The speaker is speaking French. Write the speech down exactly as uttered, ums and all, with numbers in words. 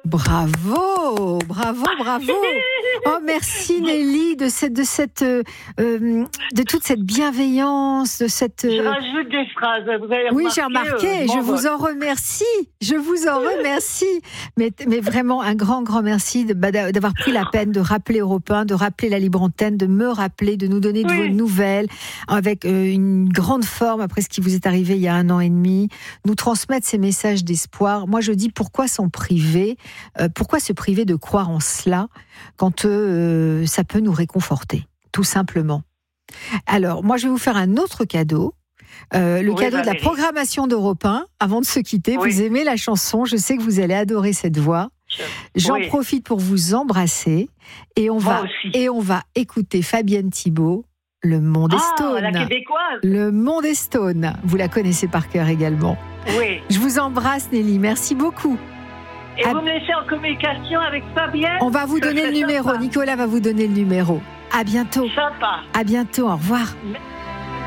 Bravo, bravo, bravo. Oh, merci Nelly de cette, de cette, euh, de toute cette bienveillance, de cette. Je rajoute des phrases. Vous avez oui, remarqué, j'ai remarqué. Euh, je bon, vous en remercie. Je vous en remercie. Mais, mais vraiment un grand, grand merci de, d'avoir pris la peine de rappeler Europe un, de rappeler la Libre Antenne, de me rappeler, de nous donner de oui. vos nouvelles avec euh, une grande forme après ce qui vous est arrivé il y a un an et demi. Nous transmettre ces messages d'espoir. Moi, je dis pourquoi s'en priver, euh, pourquoi se priver de croire en cela quand euh, ça peut nous réconforter, tout simplement. Alors, moi, je vais vous faire un autre cadeau. Euh, le oui, cadeau Valérie. de la programmation d'Europe un. Avant de se quitter, oui. Vous aimez la chanson. Je sais que vous allez adorer cette voix. J'en oui. profite pour vous embrasser. Et on, va, et on va écouter Fabienne Thibault, Le Monde est Stone. Ah, la québécoise. Le Monde est Stone. Vous la connaissez par cœur également. Oui. Je vous embrasse, Nelly. Merci beaucoup. Et à... vous me laissez en communication avec Fabienne. On va vous donner le numéro. Sympa. Nicolas va vous donner le numéro. À bientôt. Sympa. À bientôt. Au revoir. Mais...